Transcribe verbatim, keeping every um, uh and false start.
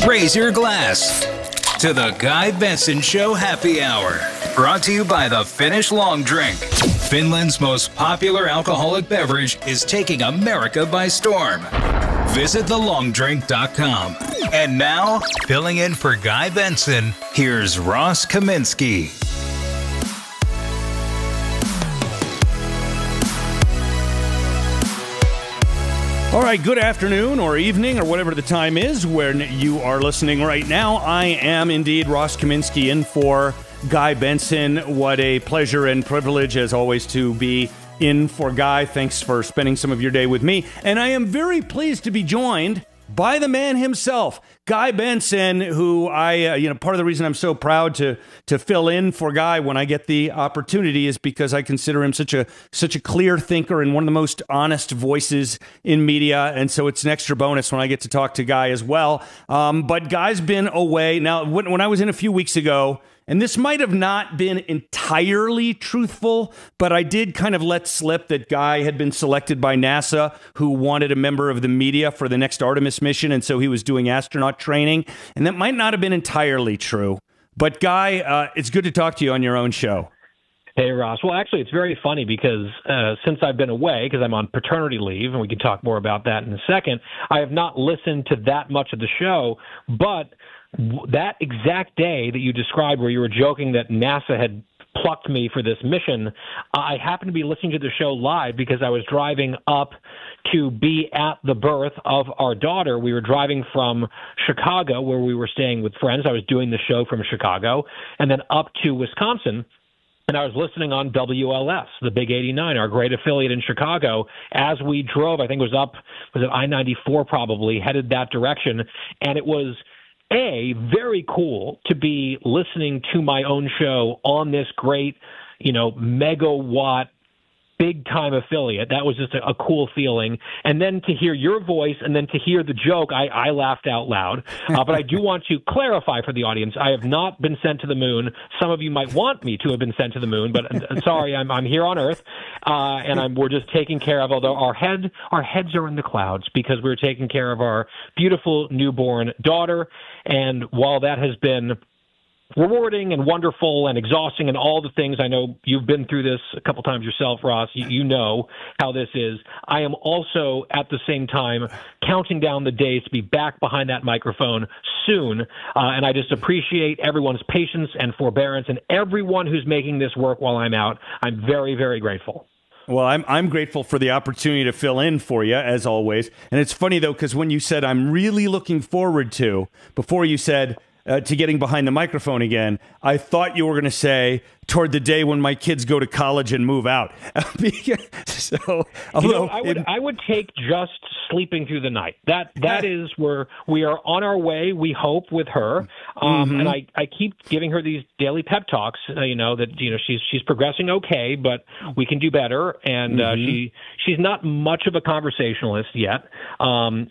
Raise your glass to the Guy Benson Show Happy Hour. Brought to you by the Finnish Long Drink. Finland's most popular alcoholic beverage is taking America by storm. Visit the long drink dot com. And now, filling in for Guy Benson, here's Ross Kaminsky. All right, good afternoon or evening or whatever the time is where you are listening right now. I am indeed Ross Kaminsky in for Guy Benson. What a pleasure and privilege, as always, to be in for Guy. Thanks for spending some of your day with me. And I am very pleased to be joined by the man himself, Guy Benson, who I, uh, you know, part of the reason I'm so proud to to fill in for Guy when I get the opportunity is because I consider him such a such a clear thinker and one of the most honest voices in media, and so it's an extra bonus when I get to talk to Guy as well. Um, but Guy's been away now. When, when I was in a few weeks ago. And this might have not been entirely truthful, but I did kind of let slip that Guy had been selected by NASA, who wanted a member of the media for the next Artemis mission, and so he was doing astronaut training. And that might not have been entirely true. But Guy, uh, it's good to talk to you on your own show. Hey, Ross. Well, actually, it's very funny because uh, since I've been away, because I'm on paternity leave, and we can talk more about that in a second, I have not listened to that much of the show, but that exact day that you described where you were joking that NASA had plucked me for this mission, I happened to be listening to the show live because I was driving up to be at the birth of our daughter. We were driving from Chicago, where we were staying with friends. I was doing the show from Chicago, and then up to Wisconsin. And I was listening on W L S, the Big eighty-nine, our great affiliate in Chicago, as we drove. I think it was up, was it I ninety-four probably, headed that direction. And it was A, very cool to be listening to my own show on this great, you know, megawatt, big-time affiliate. That was just a, a cool feeling. And then to hear your voice and then to hear the joke, I, I laughed out loud. Uh, but I do want to clarify for the audience, I have not been sent to the moon. Some of you might want me to have been sent to the moon, but uh, sorry, I'm I'm here on Earth, uh, and I'm, we're just taking care of, although our head our heads are in the clouds because we're taking care of our beautiful newborn daughter. And while that has been rewarding and wonderful and exhausting and all the things, I know you've been through this a couple times yourself, Ross. You, you know how this is. I am also at the same time counting down the days to be back behind that microphone soon. Uh, and I just appreciate everyone's patience and forbearance and everyone who's making this work while I'm out. I'm very, very grateful. Well, I'm I'm grateful for the opportunity to fill in for you, as always. And it's funny, though, because when you said I'm really looking forward to, before you said uh, to getting behind the microphone again, I thought you were going to say toward the day when my kids go to college and move out. so, although you know, I would it, I would take just sleeping through the night. That that is where we are on our way. We hope with her, um, mm-hmm. and I, I keep giving her these daily pep talks. Uh, you know that you know she's she's progressing okay, but we can do better. And mm-hmm. uh, she she's not much of a conversationalist yet. Um,